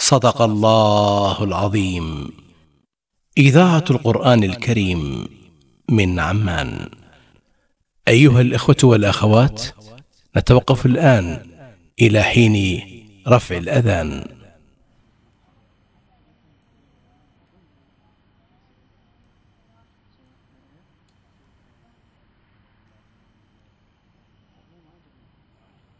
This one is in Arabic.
صدق الله العظيم. إذاعة القرآن الكريم من عمان. أيها الإخوة والأخوات، نتوقف الآن إلى حين رفع الأذان.